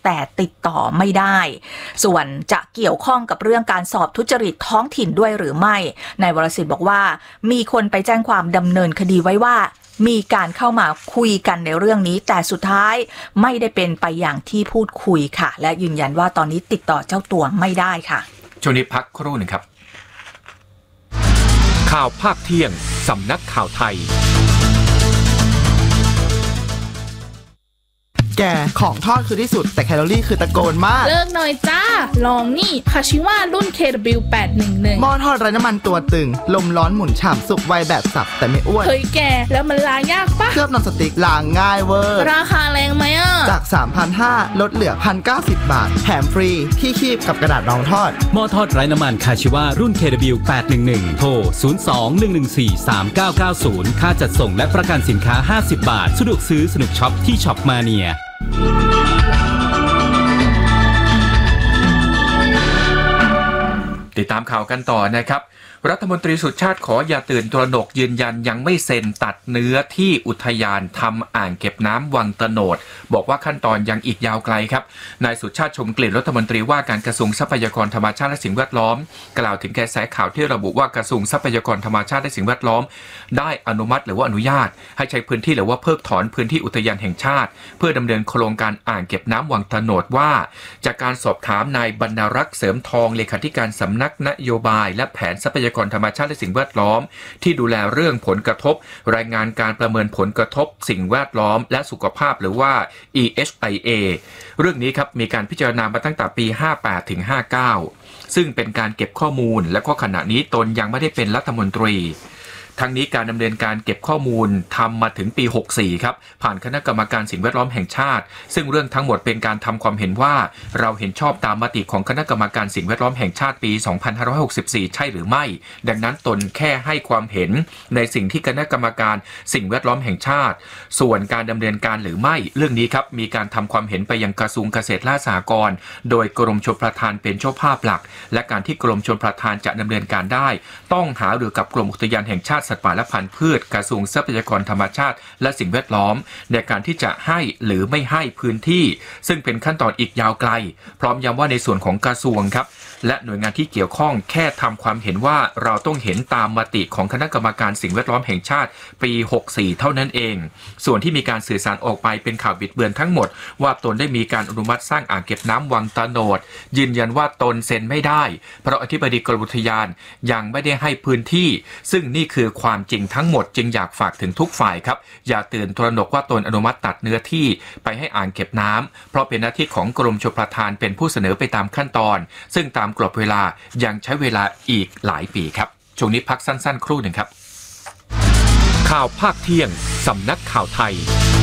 แต่ติดต่อไม่ได้ส่วนจะเกี่ยวข้องกับเรื่องการสอบทุจริตท้องถิ่นด้วยหรือไม่นายวรสิทธิ์บอกว่ามีคนไปแจ้งความดำเนินคดีไว้ว่ามีการเข้ามาคุยกันในเรื่องนี้แต่สุดท้ายไม่ได้เป็นไปอย่างที่พูดคุยค่ะและยืนยันว่าตอนนี้ติดต่อเจ้าตัวไม่ได้ค่ะช่วงนี้พักครู่หนึ่งครับข่าวภาคเที่ยงสำนักข่าวไทยแกของทอดคือที่สุดแต่แคลอรี่คือตะโกนมากเลิกหน่อยจ้าลองนี่คาชิว่ารุ่น KW811 หม้อทอดไร้น้ำมันตัวตึงลมร้อนหมุนฉ่ำสุกไวแบบสับแต่ไม่อ้วนเฮ้ยแกแล้วมันล้างยากปะเคลือบนอนสติ๊กล้างง่ายเวอร์ราคาแรงไหมอ่ะจาก 3,500 ลดเหลือ 1,090 บาทแถมฟรีที่คีบกับกระดาษรองทอดหม้อทอดไร้น้ำมันคาชิว่ารุ่น KW811 โทร 02-114-3990 ค่าจัดส่งและประกันสินค้า50 บาทสะดวกซื้อสนุกช็อปที่ช็อปมาเนียติดตามข่าวกันต่อนะครับรัฐมนตรีสุชาติขออย่าตื่นตระหนกยืนยันยังไม่เซ็นตัดเนื้อที่อุทยานทำอ่างเก็บน้ำวังตะโนดบอกว่าขั้นตอนยังอีกยาวไกลครับนายสุชาติชมกลิ่นรัฐมนตรีว่าการกระทรวงทรัพยากรธรรมชาติและสิ่งแวดล้อมกล่าวถึงกระแสข่าวที่ระบุว่ากระทรวงทรัพยากรธรรมชาติและสิ่งแวดล้อมได้อนุมัติหรือว่าอนุญาตให้ใช้พื้นที่หรือว่าเพิกถอนพื้นที่อุทยานแห่งชาติเพื่อดำเนินโครงการอ่างเก็บน้ำวังตะโนดว่าจากการสอบถามนายบรรณรักษ์เสริมทองเลขาธิการสำนักนโยบายและแผนทรัพยากรธรรมชาติและสิ่งแวดล้อมที่ดูแลเรื่องผลกระทบรายงานการประเมินผลกระทบสิ่งแวดล้อมและสุขภาพหรือว่า EHIA เรื่องนี้ครับมีการพิจารณามาตั้งแต่ปี 58 ถึง 59 ซึ่งเป็นการเก็บข้อมูลและก็ขณะนี้ตนยังไม่ได้เป็นรัฐมนตรีทั้งนี้การดำเนินการเก็บข้อมูลทำมาถึงปี 64 ครับผ่านคณะกรรมการสิ่งแวดล้อมแห่งชาติซึ่งเรื่องทั้งหมดเป็นการทำความเห็นว่าเราเห็นชอบตามมติของคณะกรรมการสิ่งแวดล้อมแห่งชาติปี 2564 ใช่หรือไม่ดังนั้นตนแค่ให้ความเห็นในสิ่งที่คณะกรรมการสิ่งแวดล้อมแห่งชาติส่วนการดำเนินการหรือไม่เรื่องนี้ครับมีการทำความเห็นไปยังกระทรวงเกษตรและสหกรณ์โดยกรมชลประทานเป็นเจ้าภาพหลักและการที่กรมชลประทานจะดำเนินการได้ต้องหารือกับกรมอุทยานแห่งชาติสัตว์ป่าและพันธุ์พืชกระทรวงทรัพยากรธรรมชาติและสิ่งแวดล้อมในการที่จะให้หรือไม่ให้พื้นที่ซึ่งเป็นขั้นตอนอีกยาวไกลพร้อมย้ำว่าในส่วนของกระทรวงครับและหน่วยงานที่เกี่ยวข้องแค่ทำความเห็นว่าเราต้องเห็นตามมติของคณะกรรมการสิ่งแวดล้อมแห่งชาติปี 64 เท่านั้นเองส่วนที่มีการสื่อสารออกไปเป็นข่าวบิดเบือนทั้งหมดว่าตนได้มีการอนุมัติสร้างอ่างเก็บน้ำวังตะโนดยืนยันว่าตนเซ็นไม่ได้เพราะอธิบดีกรมอุทยานยังไม่ได้ให้พื้นที่ซึ่งนี่คือความจริงทั้งหมดจึงอยากฝากถึงทุกฝ่ายครับอย่าตื่นตระหนกว่าตนอนุมัติตัดเนื้อที่ไปให้อ่างเก็บน้ำเพราะเป็นหน้าที่ของกรมชลประทานเป็นผู้เสนอไปตามขั้นตอนซึ่งตามกรอบเวลายังใช้เวลาอีกหลายปีครับช่วงนี้พักสั้นๆครู่หนึ่งครับข่าวภาคเที่ยงสำนักข่าวไทย